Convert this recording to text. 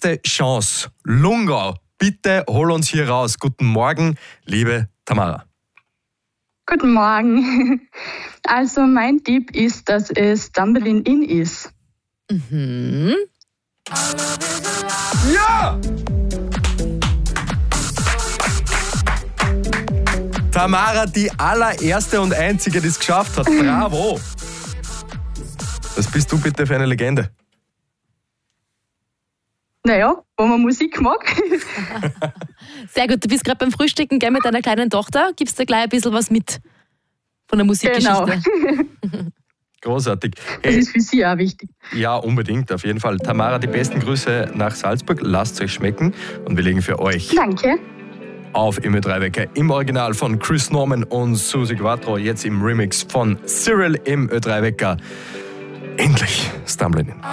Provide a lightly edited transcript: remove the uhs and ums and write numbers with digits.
erste Chance. Lungau, bitte hol uns hier raus. Guten Morgen, liebe Tamara. Guten Morgen. Also mein Tipp ist, dass es Tumbling In ist. Ja! Tamara, die allererste und einzige, die es geschafft hat. Bravo! Was bist du bitte für eine Legende? Naja, wenn man Musik mag. Sehr gut, du bist gerade beim Frühstücken, gell, mit deiner kleinen Tochter. Gibst du gleich ein bisschen was mit von der Musikgeschichte? Genau. Großartig. Das ist für Sie auch wichtig. Ja, unbedingt, auf jeden Fall. Tamara, die besten Grüße nach Salzburg. Lasst es euch schmecken und wir legen für euch Danke. auf im Ö3-Wecker im Original von Chris Norman und Susi Quattro, jetzt im Remix von Cyril im Ö3-Wecker. Endlich Stumbling In.